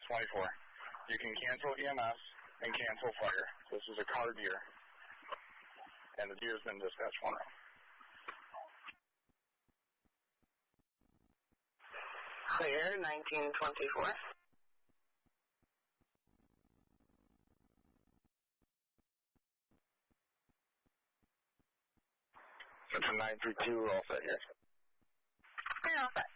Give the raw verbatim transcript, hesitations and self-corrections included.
twenty-four. You can cancel E M S and cancel fire. This is a car deer. And the deer has been dispatched one round. Clear, nineteen twenty-four. It's a nine three two, all set here. You're all set.